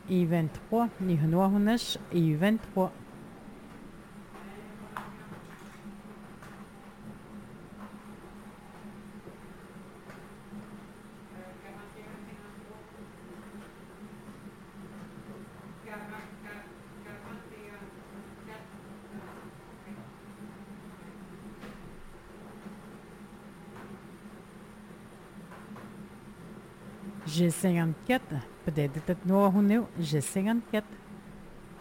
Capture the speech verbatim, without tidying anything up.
et vingt-trois, nihonouahunash et vingt-trois. G cinquante-quatre, peut-être peut-être G cinquante-quatre.